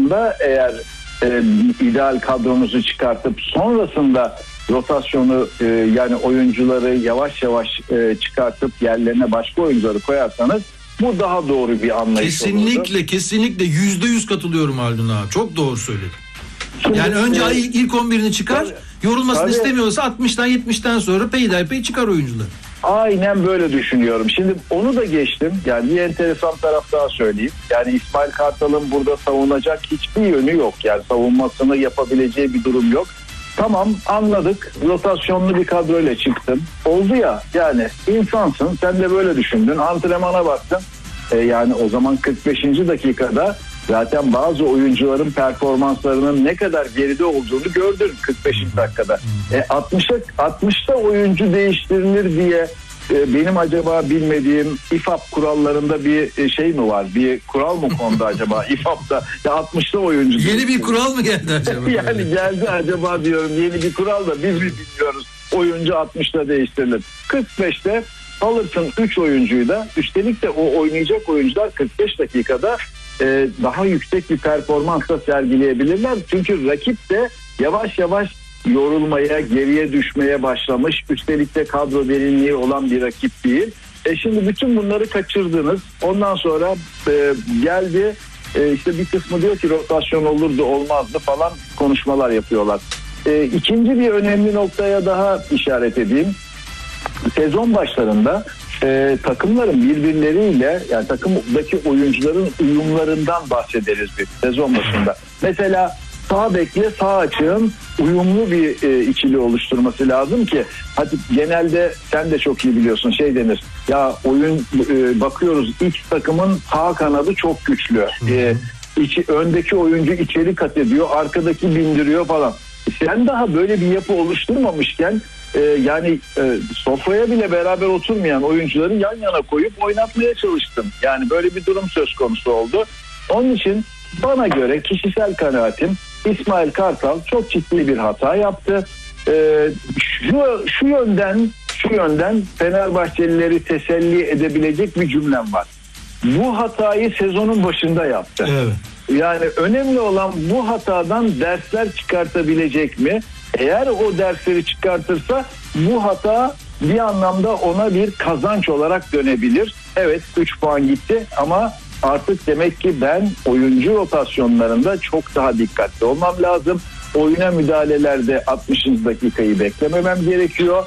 başında eğer ideal kadronuzu çıkartıp sonrasında rotasyonu yani oyuncuları yavaş yavaş çıkartıp yerlerine başka oyuncuları koyarsanız bu daha doğru bir anlayış olurdu. Kesinlikle %100 katılıyorum Haldun abi. Çok doğru söyledin. Yani önce ilk 11'ini çıkar. Yorulmasını istemiyorsa 60'tan 70'ten sonra peyderpey çıkar oyuncuları. Aynen böyle düşünüyorum. Şimdi onu da geçtim. Yani bir enteresan taraf daha söyleyeyim. Yani İsmail Kartal'ın burada savunacak hiçbir yönü yok. Yani savunmasını yapabileceği bir durum yok. Tamam, anladık. Rotasyonlu bir kadroyla çıktın. Oldu ya, yani insansın. Sen de böyle düşündün. Antrenmana baktın. Yani o zaman 45. dakikada zaten bazı oyuncuların performanslarının ne kadar geride olduğunu gördün 45. dakikada. 60'ta oyuncu değiştirilir diye benim acaba bilmediğim İFAB kurallarında bir şey mi var? Bir kural mı kondu acaba İFAB'da? Ya 60'ta oyuncu. Yeni bir kural mı geldi acaba? Yani geldi acaba diyorum, yeni bir kural da biz mi bilmiyoruz. Oyuncu 60'ta değiştirilir. 45'te alırsın 3 oyuncuyu da, üstelik de o oynayacak oyuncular 45 dakikada daha yüksek bir performansla sergileyebilirler. Çünkü rakip de yavaş yavaş yorulmaya, geriye düşmeye başlamış. Üstelik de kadro derinliği olan bir rakip değil. Şimdi bütün bunları kaçırdınız. Ondan sonra geldi işte bir kısmı diyor ki rotasyon olurdu olmazdı falan konuşmalar yapıyorlar. İkinci bir önemli noktaya daha işaret edeyim. Sezon başlarında takımların birbirleriyle, yani takımdaki oyuncuların uyumlarından bahsederiz bir sezon başında. Mesela sağ bekle sağ açığın uyumlu bir ikili oluşturması lazım ki, hadi genelde sen de çok iyi biliyorsun, şey denir ya, bakıyoruz X takımın sağ kanadı çok güçlü. Öndeki oyuncu içeri kat ediyor, arkadaki bindiriyor falan. Sen daha böyle bir yapı oluşturmamışken yani sofraya bile beraber oturmayan oyuncuları yan yana koyup oynatmaya çalıştım. Yani böyle bir durum söz konusu oldu. Onun için bana göre kişisel kanaatim, İsmail Kartal çok ciddi bir hata yaptı. Şu yönden Fenerbahçelileri teselli edebilecek bir cümlem var. Bu hatayı sezonun başında yaptı. Evet. Yani önemli olan bu hatadan dersler çıkartabilecek mi? Eğer o dersleri çıkartırsa bu hata bir anlamda ona bir kazanç olarak dönebilir. Evet, 3 puan gitti ama artık demek ki ben oyuncu rotasyonlarında çok daha dikkatli olmam lazım. Oyuna müdahalelerde 60. dakikayı beklememem gerekiyor.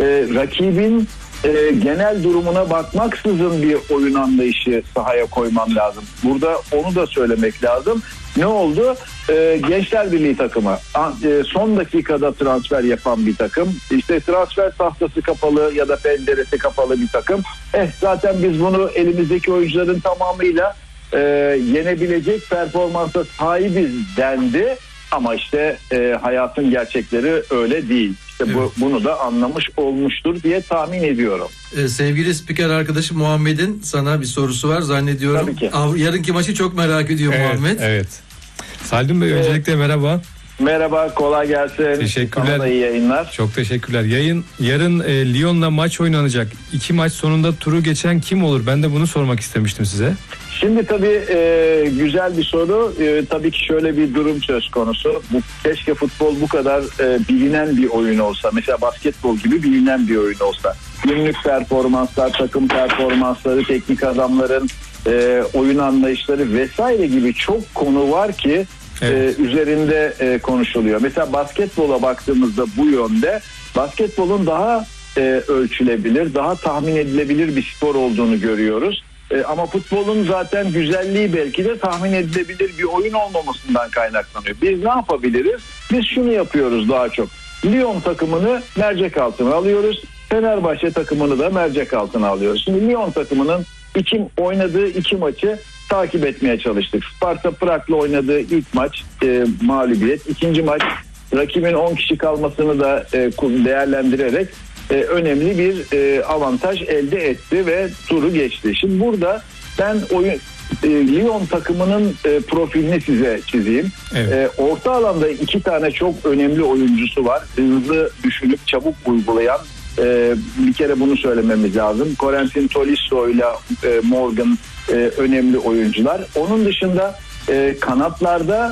Rakibin genel durumuna bakmaksızın bir oyun anlayışı sahaya koymam lazım. Burada onu da söylemek lazım. Ne oldu? Gençler Birliği takımı son dakikada transfer yapan bir takım. İşte transfer tahtası kapalı ya da penceresi kapalı bir takım. Zaten biz bunu elimizdeki oyuncuların tamamıyla yenebilecek performansa sahibiz dendi. Ama işte hayatın gerçekleri öyle değil. İşte evet. Bunu da anlamış olmuştur diye tahmin ediyorum. Sevgili spiker arkadaşım Muhammed'in sana bir sorusu var zannediyorum. Tabii ki. Yarınki maçı çok merak ediyor Muhammed. Evet. Haldun Bey öncelikle merhaba. Merhaba, kolay gelsin. Teşekkürler. Sana da iyi yayınlar. Çok teşekkürler. Yarın Lyon'la maç oynanacak. 2 maç sonunda turu geçen kim olur? Ben de bunu sormak istemiştim size. Şimdi tabii güzel bir soru. Tabii ki şöyle bir durum söz konusu. Keşke futbol bu kadar bilinen bir oyun olsa. Mesela basketbol gibi bilinen bir oyun olsa. Günlük performanslar, takım performansları, teknik adamların oyun anlayışları vesaire gibi çok konu var ki evet. Üzerinde konuşuluyor. Mesela basketbola baktığımızda bu yönde basketbolun daha ölçülebilir, daha tahmin edilebilir bir spor olduğunu görüyoruz. Ama futbolun zaten güzelliği belki de tahmin edilebilir bir oyun olmamasından kaynaklanıyor. Biz ne yapabiliriz? Biz şunu yapıyoruz daha çok. Lyon takımını mercek altına alıyoruz. Fenerbahçe takımını da mercek altına alıyoruz. Şimdi Lyon takımının oynadığı 2 maçı takip etmeye çalıştık. Sparta Prag'la oynadığı ilk maç mağlubiyet. İkinci maç rakibin 10 kişi kalmasını da değerlendirerek önemli bir avantaj elde etti ve turu geçti. Şimdi burada ben Lyon takımının profilini size çizeyim. Evet. Orta alanda 2 tane çok önemli oyuncusu var. Hızlı düşünüp çabuk uygulayan. Bir kere bunu söylememiz lazım. Corentin Tolisso ile Morgan önemli oyuncular. Onun dışında kanatlarda